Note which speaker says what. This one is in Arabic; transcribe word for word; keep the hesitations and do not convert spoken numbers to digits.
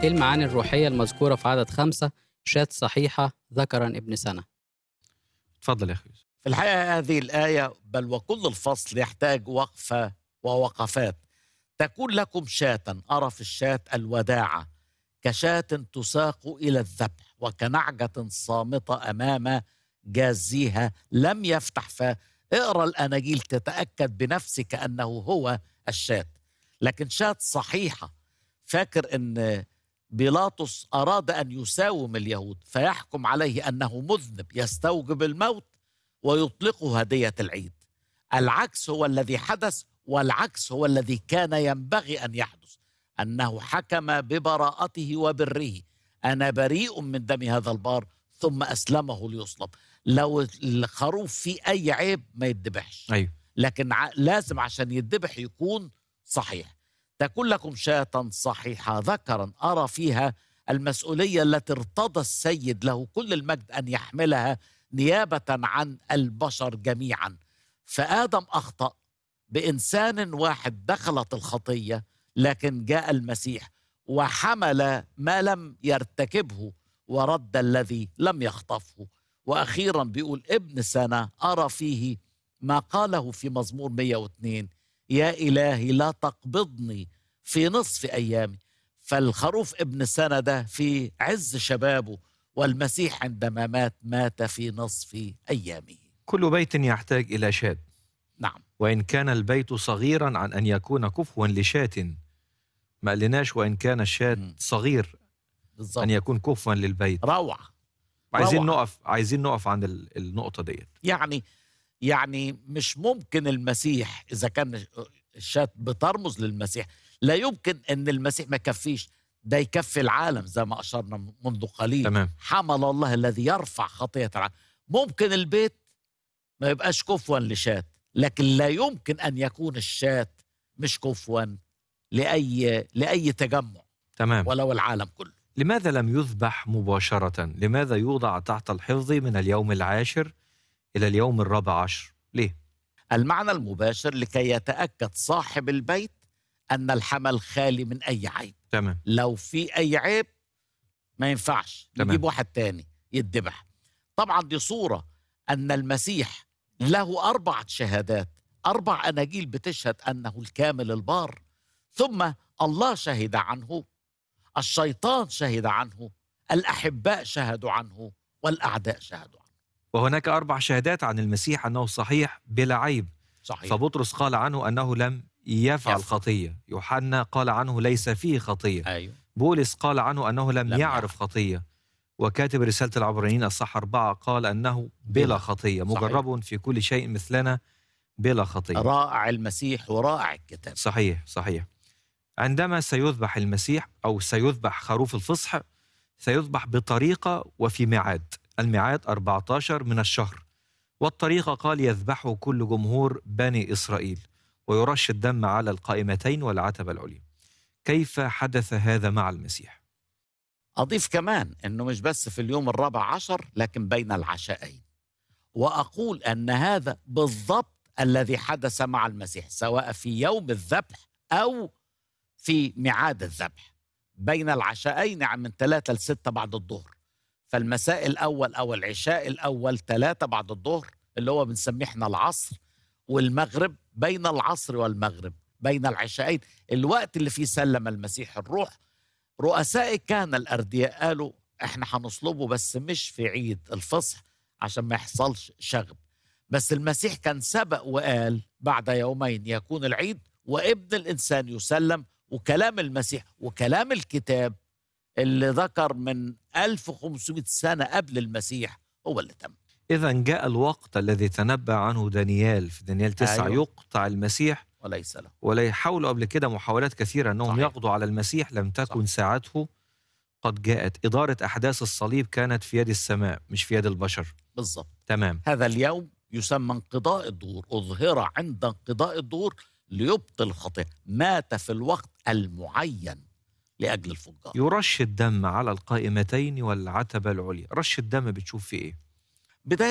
Speaker 1: إيه المعاني الروحية المذكورة في عدد خمسة؟ شاة صحيحة ذكرا ابن سنة.
Speaker 2: اتفضل يا أخي يوسف.
Speaker 3: في الحقيقة هذه الآية بل وكل الفصل يحتاج وقفة ووقفات. تكون لكم شاة، أرى في الشاة الوداعة، كشاة تساق إلى الذبح، وكنعجة صامتة أمام جازيها لم يفتح فاه. اقرأ الأناجيل تتأكد بنفسك أنه هو الشاة، لكن شاة صحيحة. فاكر أن بيلاطس أراد أن يساوم اليهود فيحكم عليه أنه مذنب يستوجب الموت ويطلقه هدية العيد. العكس هو الذي حدث، والعكس هو الذي كان ينبغي أن يحدث، أنه حكم ببراءته وبره. أنا بريء من دم هذا البار، ثم أسلمه ليصلب. لو الخروف فيه أي عيب ما يتذبحش،
Speaker 2: أيوه.
Speaker 3: لكن ع... لازم عشان يتذبح يكون صحيح. تكون لكم شاة صحيحة ذكرا، أرى فيها المسؤولية التي ارتضى السيد له كل المجد أن يحملها نيابة عن البشر جميعا. فآدم أخطأ بإنسان واحد دخلت الخطية، لكن جاء المسيح وحمل ما لم يرتكبه ورد الذي لم يخطفه. وأخيرا بيقول ابن سنة، أرى فيه ما قاله في مزمور مئة واثنين: يا إلهي لا تقبضني في نصف أيامي. فالخروف ابن سنة ده في عز شبابه، والمسيح عندما مات مات في نصف أيامه.
Speaker 2: كل بيت يحتاج إلى شاة،
Speaker 3: نعم،
Speaker 2: وإن كان البيت صغيرا عن أن يكون كفوا لشاة. ما قلناش وإن كان الشاة
Speaker 3: مم.
Speaker 2: صغير
Speaker 3: بالظبط.
Speaker 2: أن يكون كفوا للبيت.
Speaker 3: روعة.
Speaker 2: عايزين
Speaker 3: روعة.
Speaker 2: نقف عايزين نقف عند ال- النقطة ديت.
Speaker 3: يعني يعني مش ممكن المسيح، إذا كان الشاة بترمز للمسيح، لا يمكن أن المسيح ما يكفيش، ده يكفي العالم زي ما أشرنا منذ قليل.
Speaker 2: تمام.
Speaker 3: حمل الله الذي يرفع خطية العالم. ممكن البيت ما يبقاش كفوا لشاة، لكن لا يمكن أن يكون الشاة مش كفوا لأي لأي تجمع
Speaker 2: تمام.
Speaker 3: ولو العالم كله.
Speaker 2: لماذا لم يذبح مباشرة؟ لماذا يوضع تحت الحفظ من اليوم العاشر إلى اليوم الرابع عشر؟ ليه؟
Speaker 3: المعنى المباشر لكي يتأكد صاحب البيت أن الحمل خالي من أي عيب.
Speaker 2: تمام.
Speaker 3: لو في أي عيب ما ينفعش،
Speaker 2: تمام.
Speaker 3: نجيب واحد تاني يتذبح. طبعا دي صورة أن المسيح له أربعة شهادات، أربع أناجيل بتشهد أنه الكامل البار، ثم الله شهد عنه، الشيطان شهد عنه، الأحباء شهدوا عنه، والأعداء شهدوا عنه.
Speaker 2: وهناك أربع شهادات عن المسيح أنه صحيح بلا عيب.
Speaker 3: صحيح.
Speaker 2: فبطرس قال عنه أنه لم يفعل
Speaker 3: يفعل.
Speaker 2: خطية، يوحنا قال عنه ليس فيه خطية،
Speaker 3: أيوه.
Speaker 2: بولس قال عنه أنه لم,
Speaker 3: لم
Speaker 2: يعرف
Speaker 3: يعرف.
Speaker 2: خطية، وكاتب رسالة العبرانيين الصح أربعة قال أنه بلا
Speaker 3: بلا.
Speaker 2: خطية،
Speaker 3: صحيح.
Speaker 2: مجرب في كل شيء مثلنا بلا خطية.
Speaker 3: رائع المسيح ورائع الكتاب.
Speaker 2: صحيح صحيح. عندما سيذبح المسيح أو سيذبح خروف الفصح، سيذبح بطريقة وفي ميعاد. الميعاد أربعة عشر من الشهر، والطريقة قال يذبحه كل جمهور بني إسرائيل، ويرش الدم على القائمتين والعتبة العليا. كيف حدث هذا مع المسيح؟
Speaker 3: أضيف كمان أنه مش بس في اليوم الرابع عشر، لكن بين العشاءين. وأقول أن هذا بالضبط الذي حدث مع المسيح، سواء في يوم الذبح أو في ميعاد الذبح. بين العشاءين يعني من ثلاثة لستة بعد الظهر. فالمساء الأول أو العشاء الأول ثلاثة بعد الظهر، اللي هو بنسميه احنا العصر، والمغرب بين العصر والمغرب، بين العشاءين الوقت اللي فيه سلم المسيح الروح. رؤساء كان الأردياء قالوا احنا هنصلبه بس مش في عيد الفصح عشان ما يحصلش شغب. بس المسيح كان سبق وقال بعد يومين يكون العيد وابن الإنسان يسلم. وكلام المسيح وكلام الكتاب اللي ذكر من ألف وخمسمائة سنة قبل المسيح هو اللي تم.
Speaker 2: إذا جاء الوقت الذي تنبأ عنه دانيال في دانيال تسعة.
Speaker 3: أيوه.
Speaker 2: يقطع المسيح
Speaker 3: وليس له.
Speaker 2: ولا يحاولوا قبل كده محاولات كثيرة أنهم
Speaker 3: صحيح.
Speaker 2: يقضوا على المسيح، لم تكن
Speaker 3: صحيح.
Speaker 2: ساعته قد جاءت. إدارة أحداث الصليب كانت في يد السماء مش في يد البشر.
Speaker 3: بالضبط.
Speaker 2: تمام.
Speaker 3: هذا اليوم يسمى انقضاء الدهور، أظهر عند انقضاء الدهور ليبطل الخطيئة. مات في الوقت المعين لأجل الفجار.
Speaker 2: يرش الدم على القائمتين والعتبة العليا. رش الدم بتشوف فيه إيه؟
Speaker 3: بداية